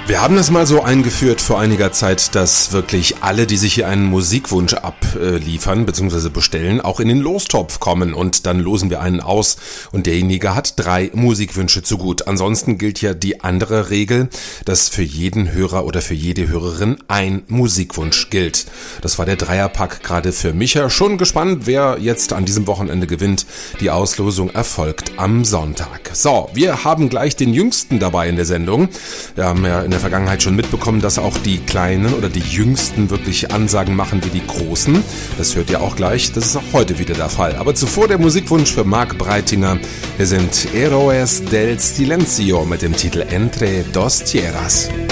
Wir haben es mal so eingeführt vor einiger Zeit, dass wirklich alle, die sich hier einen Musikwunsch abliefern bzw. bestellen, auch in den Lostopf kommen und dann losen wir einen aus und derjenige hat 3 Musikwünsche zu gut. Ansonsten gilt ja die andere Regel, dass für jeden Hörer oder für jede Hörerin ein Musikwunsch gilt. Das war der Dreierpack gerade für Micha. Schon gespannt, wer jetzt an diesem Wochenende gewinnt. Die Auslosung erfolgt am Sonntag. So, wir haben gleich den Jüngsten dabei in der Sendung. Wir haben ja in der Vergangenheit schon mitbekommen, dass auch die Kleinen oder die Jüngsten wirklich Ansagen machen wie die Großen. Das hört ihr auch gleich, das ist auch heute wieder der Fall. Aber zuvor der Musikwunsch für Marc Breitinger. Wir sind Héroes del Silencio mit dem Titel Entre dos Tierras.